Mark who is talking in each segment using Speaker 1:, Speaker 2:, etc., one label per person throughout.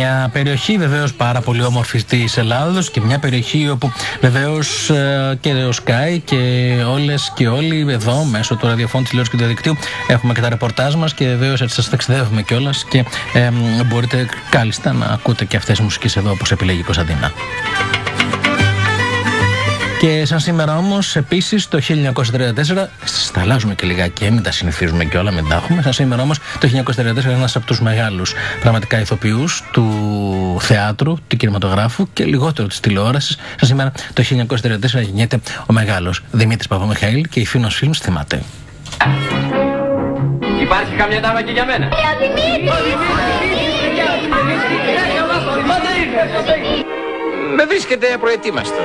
Speaker 1: Μια περιοχή βεβαίως πάρα πολύ όμορφη της Ελλάδος και μια περιοχή όπου βεβαίως και ο Sky και όλες και όλοι εδώ μέσω του ραδιοφώνου, τηλεόρασης και του διαδικτύου έχουμε και τα ρεπορτάζ μας και βεβαίως έτσι σας ταξιδεύουμε κιόλας και μπορείτε κάλλιστα να ακούτε και αυτές τις μουσικές εδώ όπως επιλέγει η Κωνσταντίνα. Και σαν σήμερα όμως, επίσης το 1934, στα αλλάζουμε και λιγάκι, μην τα συνηθίζουμε και όλα, μην τα έχουμε. Σαν σήμερα όμως, το 1934 ένας από τους μεγάλους πραγματικά ηθοποιούς του θεάτρου, του κινηματογράφου και λιγότερο της τηλεόρασης. Σαν σήμερα το 1934 γεννιέται ο μεγάλος Δημήτρης Παπαμιχαήλ και η Φίνος Φιλμς θυμάται.
Speaker 2: Υπάρχει καμιά τάβα και για μένα?
Speaker 3: Ο Δημήτρης!
Speaker 2: Με βρίσκεται απροετοίμαστο.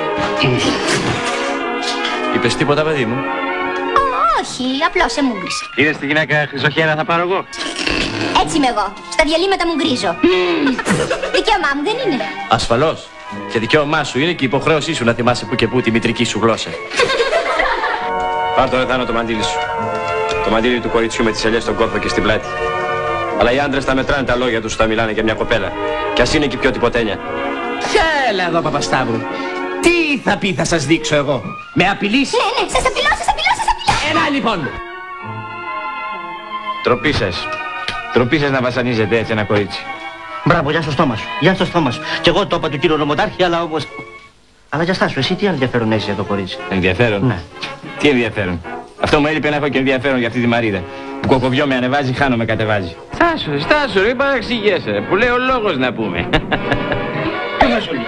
Speaker 2: Είπες τίποτα, παιδί μου?
Speaker 3: Όχι, απλώς σε μούγκρισα.
Speaker 2: Είδες τη γυναίκα χρυσοχέρα θα πάρω εγώ?
Speaker 3: Έτσι είμαι εγώ. Στα διαλύματα μου γκρίζω. Δικαίωμά μου δεν είναι?
Speaker 2: Ασφαλώς. Και δικαίωμά σου είναι και η υποχρέωσή σου να θυμάσαι που και που τη μητρική σου γλώσσα. Πάρ' το Ρεθάνο το μαντίλι σου. Το μαντίλι του κοριτσιού με τις ελιές στον κόρφο και στην πλάτη. Αλλά οι άντρες τα μετράνε τα λόγια τους που τα μιλάνε για μια κοπέλα. Κι ας είναι και πιο τυποτένια.
Speaker 4: Έλα εδώ, Παπασταύρου. Τι θα πει, θα σας δείξω εγώ? Με απειλείς?
Speaker 3: Ναι, σας απειλώ.
Speaker 4: Έλα λοιπόν.
Speaker 2: Τροπή σας να βασανίζετε έτσι ένα κορίτσι.
Speaker 5: Μπράβο, για στο στόμα σου. Για στο στόμα σου. Κι εγώ το είπα του κύριου νομοτάρχη, αλλά όμως... Αλλά για στάσου, εσύ τι ενδιαφέρον έχεις για το κορίτσι?
Speaker 2: Ενδιαφέρον?
Speaker 5: Ναι.
Speaker 2: Τι ενδιαφέρον? Αυτό μου έλειπε να έχω και ενδιαφέρον για αυτή τη Μαρίδα. Που κοκοβιό με ανεβάζει, χάνω με κατεβάζει. Στάσου, μην παραξηγέσαι. Που λέει ο λόγος να πούμε.
Speaker 4: Το Βασούλη.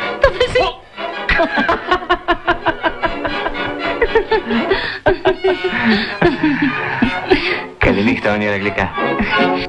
Speaker 2: Καληνύχτα, όνειρα γλυκά.